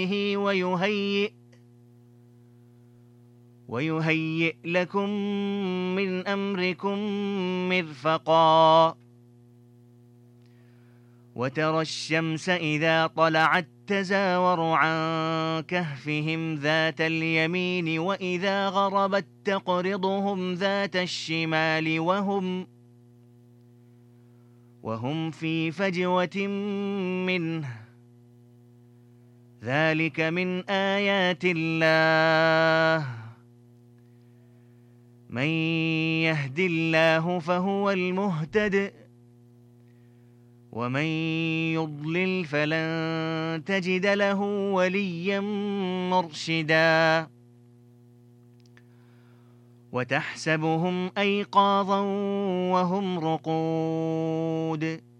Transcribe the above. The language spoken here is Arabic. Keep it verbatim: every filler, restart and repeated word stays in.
ويهيئ ويهيئ لكم من أمركم مرفقا وترى الشمس إذا طلعت تزاور عن كهفهم ذات اليمين وإذا غربت تقرضهم ذات الشمال وهم وهم في فجوة منه ذلك من آيات الله من يهد الله فهو المهتد ومن يضلل فلن تجد له وليا مرشدا وتحسبهم أيقاظا وهم رقود